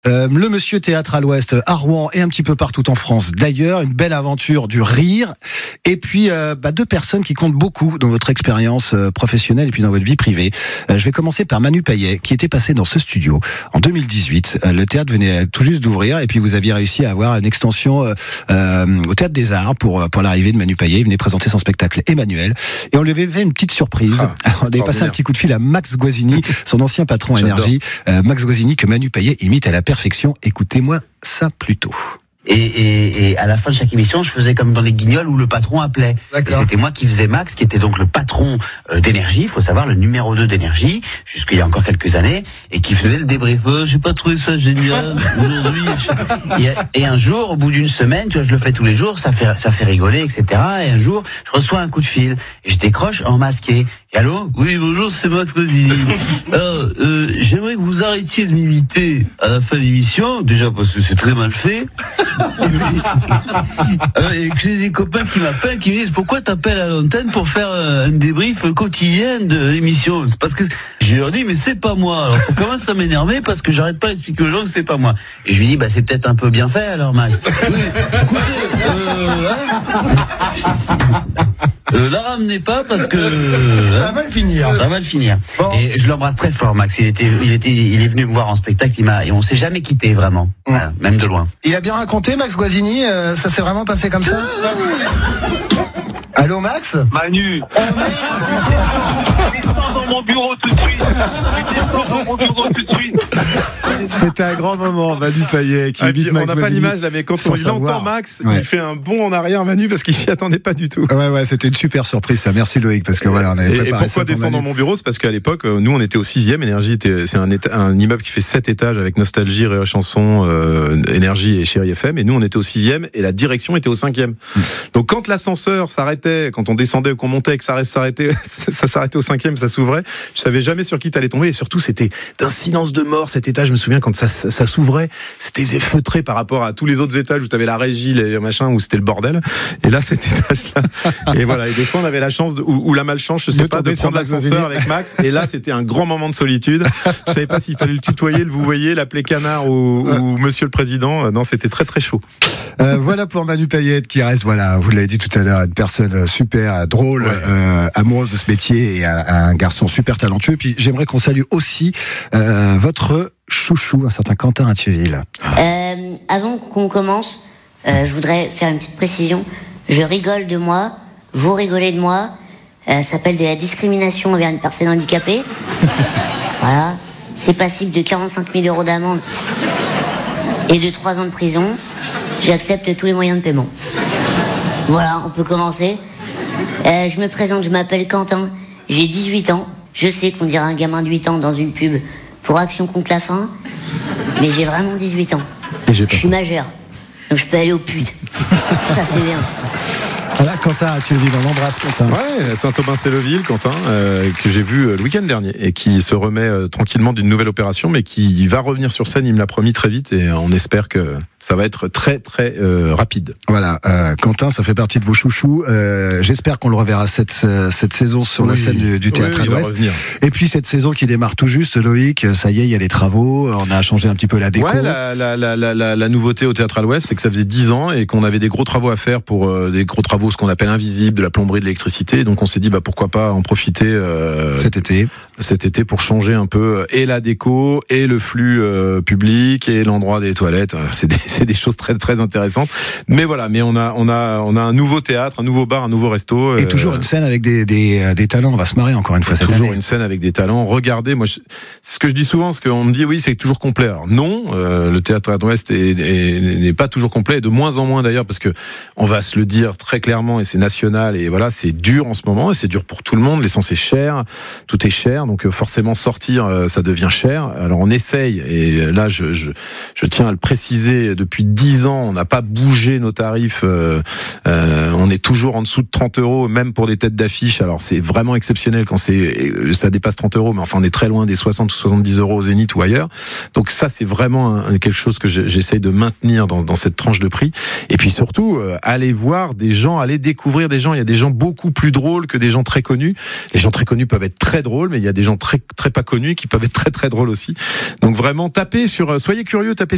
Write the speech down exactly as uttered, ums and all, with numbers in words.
Euh, le Monsieur Théâtre à l'Ouest, à Rouen et un petit peu partout en France d'ailleurs. Une belle aventure du rire. Et puis euh, bah, deux personnes qui comptent beaucoup dans votre expérience euh, professionnelle et puis dans votre vie privée. Euh, je vais commencer par Manu Payet, qui était passé dans ce studio en deux mille dix-huit. Euh, le théâtre venait tout juste d'ouvrir et puis vous aviez réussi à avoir une extension euh, euh, au Théâtre des Arts pour, pour l'arrivée de Manu Payet. Il venait présenter son spectacle Emmanuel. Et on lui avait fait une petite surprise. Ah, Alors, on avait passé un petit coup de fil à Max Guazzini, son ancien patron Énergie. Euh, Max Guazzini que Manu Payet imite à la perfection. Écoutez-moi ça plutôt. Et, et, et à la fin de chaque émission, je faisais comme dans les Guignols où le patron appelait. Et c'était moi qui faisais Max, qui était donc le patron euh, d'Énergie, il faut savoir, le numéro deux d'Énergie, jusqu'il y a encore quelques années, et qui faisait le débrief. Oh, j'ai pas trouvé ça génial aujourd'hui. Et, et un jour, au bout d'une semaine, tu vois, je le fais tous les jours, ça fait, ça fait rigoler, et cetera. Et un jour, je reçois un coup de fil, et je décroche en masqué. Et allô? Oui, bonjour, c'est Max Guazzini. Alors, euh, j'aimerais que vous arrêtiez de m'imiter à la fin d'émission, déjà parce que c'est très mal fait. Et que j'ai des copains qui m'appellent, qui me disent pourquoi t'appelles à l'antenne pour faire un débrief quotidien de l'émission. C'est parce que je leur dis mais c'est pas moi. Alors ça commence à m'énerver parce que j'arrête pas d'expliquer aux gens que c'est pas moi. Et je lui dis bah c'est peut-être un peu bien fait alors Max. Oui, écoutez, euh, hein Euh, la ramenez pas parce que euh, ça va mal finir. Ça va mal finir. Bon. Et je l'embrasse très fort, Max. Il était, il était, il est venu me voir en spectacle. Il m'a, et on s'est jamais quitté vraiment, mmh. voilà, même de loin. Il a bien raconté, Max Guazzini. Euh, ça s'est vraiment passé comme ça. Allô, Max. Manu. Descends dans mon bureau tout de suite. Descends dans mon bureau tout de suite. C'était un grand moment, Manu Payet qui ah, imite On Max n'a pas Guazzini, l'image là, mais quand on il entend Max, ouais. il fait un bond en arrière, Manu, parce qu'il s'y attendait pas du tout. Ouais, ouais, c'était une super surprise, ça. Merci Loïc, parce que voilà, on avait et, préparé et pourquoi ça. Descendre dans mon bureau, c'est parce qu'à l'époque, nous, on était au sixième. Énergie, était, c'est un, éta, un immeuble qui fait sept étages avec Nostalgie, Rire et Chanson, euh, Énergie et Chérie F M. Et nous, on était au sixième et la direction était au cinquième. Mmh. Donc, quand l'ascenseur s'arrêtait, quand on descendait ou qu'on montait, que ça s'arrêtait, ça s'arrêtait au cinquième, ça s'ouvrait. Je savais jamais sur qui t'allais tomber. Et surtout, c'était d'un silence de mort cet étage. Je me souviens quand ça, ça, ça s'ouvrait, c'était feutré par rapport à tous les autres étages où t'avais la régie, les machins, où c'était le bordel. Et là, cet étage-là. Et voilà. Et des fois, on avait la chance de, ou, ou la malchance, je sais de pas, de prendre l'ascenseur avec Max. Et là, c'était un grand moment de solitude. Je savais pas s'il fallait le tutoyer, le vouvoyer, l'appeler canard ou, ou Monsieur le Président. Non, c'était très très chaud. Euh, voilà pour Manu Payet qui reste, voilà, vous l'avez dit tout à l'heure, une personne super drôle, ouais. euh, amoureuse de ce métier et un, un garçon super talentueux. Puis j'aimerais qu'on salue aussi euh, votre chouchou, un certain Quentin Attieville. Euh, avant qu'on commence, euh, je voudrais faire une petite précision. Je rigole de moi, vous rigolez de moi. Euh, ça s'appelle de la discrimination envers une personne handicapée. Voilà. C'est passible de quarante-cinq mille euros d'amende et de trois ans de prison. J'accepte tous les moyens de paiement. Voilà, on peut commencer. Euh, je me présente, je m'appelle Quentin, j'ai dix-huit ans. Je sais qu'on dirait un gamin de huit ans dans une pub pour Action contre la faim, mais j'ai vraiment dix-huit ans. Et j'ai pas je suis majeur, donc je peux aller au pud. Ça, c'est bien. Voilà, Quentin Attieville, on l'embrasse, Quentin. Ouais, Saint-Aubin-c'est-le-Ville, Quentin, euh, que j'ai vu le week-end dernier et qui se remet euh, tranquillement d'une nouvelle opération, mais qui va revenir sur scène, il me l'a promis très vite et on espère que ça va être très très euh, rapide. Voilà, euh, Quentin, ça fait partie de vos chouchous. Euh, j'espère qu'on le reverra cette cette saison sur oui. la scène du, du Théâtre oui, à l'Ouest. Et puis cette saison qui démarre tout juste, Loïc, ça y est, il y a les travaux, on a changé un petit peu la déco. Ouais, la, la, la, la, la, la nouveauté au Théâtre à l'Ouest, c'est que ça faisait dix ans et qu'on avait des gros travaux à faire pour euh, des gros travaux, ce qu'on appelle invisibles, de la plomberie, de l'électricité. Donc on s'est dit bah pourquoi pas en profiter euh, cet été. Cet été pour changer un peu et la déco et le flux euh, public et l'endroit des toilettes. C'est des, c'est des choses très très intéressantes. Mais voilà, mais on a on a on a un nouveau théâtre, un nouveau bar, un nouveau resto. Et euh, toujours une scène avec des des des talents. On va se marrer encore une fois cette toujours année. Une scène avec des talents. Regardez, moi, je, ce que je dis souvent, parce qu'on me dit oui, c'est toujours complet. Alors non, euh, le Théâtre à l'Ouest est, est, n'est pas toujours complet, et de moins en moins d'ailleurs, parce que on va se le dire très clairement, et c'est national, et voilà, c'est dur en ce moment, et c'est dur pour tout le monde. L'essence est chère, tout est cher, donc forcément sortir, ça devient cher. Alors on essaye, et là je je, je tiens à le préciser, depuis dix ans, on n'a pas bougé nos tarifs. Euh, euh, on est toujours en dessous de trente euros, même pour des têtes d'affiche. Alors c'est vraiment exceptionnel quand c'est ça dépasse trente euros, mais enfin on est très loin des soixante ou soixante-dix euros au Zénith ou ailleurs. Donc ça c'est vraiment un, quelque chose que j'essaye de maintenir dans, dans cette tranche de prix. Et puis surtout, euh, aller voir des gens, aller découvrir des gens. Il y a des gens beaucoup plus drôles que des gens très connus. Les gens très connus peuvent être très drôles, mais il y a des gens très très pas connus qui peuvent être très très drôles aussi. Donc vraiment, tapez sur, soyez curieux, tapez